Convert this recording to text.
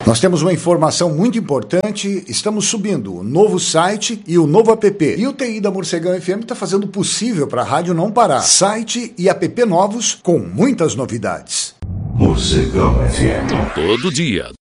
Nós temos uma informação muito importante, estamos subindo o novo site e o novo app. E o TI da Morcegão FM está fazendo o possível para a rádio não parar. Site e app novos com muitas novidades. Morcegão FM. Todo dia,